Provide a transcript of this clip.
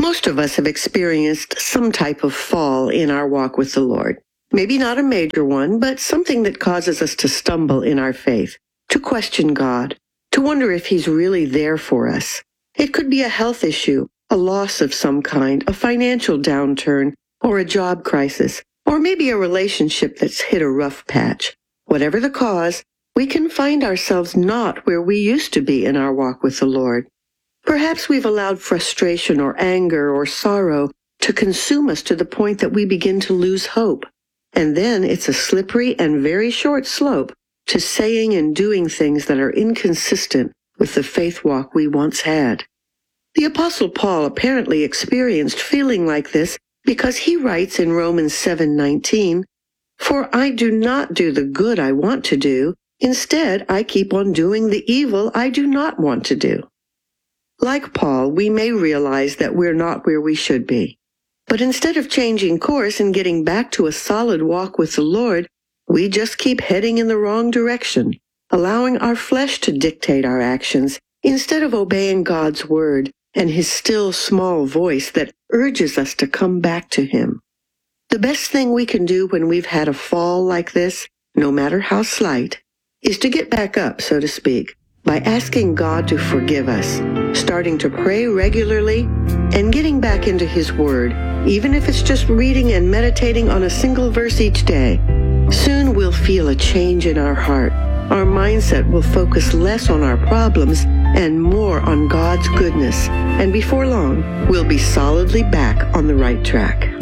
Most of us have experienced some type of fall in our walk with the Lord. Maybe not a major one, but something that causes us to stumble in our faith, to question God, to wonder if He's really there for us. It could be a health issue, a loss of some kind, a financial downturn, or a job crisis, or maybe a relationship that's hit a rough patch. Whatever the cause, we can find ourselves not where we used to be in our walk with the Lord. Perhaps we've allowed frustration or anger or sorrow to consume us to the point that we begin to lose hope. And then it's a slippery and very short slope to saying and doing things that are inconsistent with the faith walk we once had. The Apostle Paul apparently experienced feeling like this because he writes in Romans 7:19, "For I do not do the good I want to do. Instead, I keep on doing the evil I do not want to do." Like Paul, we may realize that we're not where we should be. But instead of changing course and getting back to a solid walk with the Lord, we just keep heading in the wrong direction, allowing our flesh to dictate our actions instead of obeying God's word and His still small voice that urges us to come back to Him. The best thing we can do when we've had a fall like this, no matter how slight, is to get back up, so to speak, by asking God to forgive us, starting to pray regularly, and getting back into His Word, even if it's just reading and meditating on a single verse each day. Soon we'll feel a change in our heart. Our mindset will focus less on our problems and more on God's goodness, and before long, we'll be solidly back on the right track.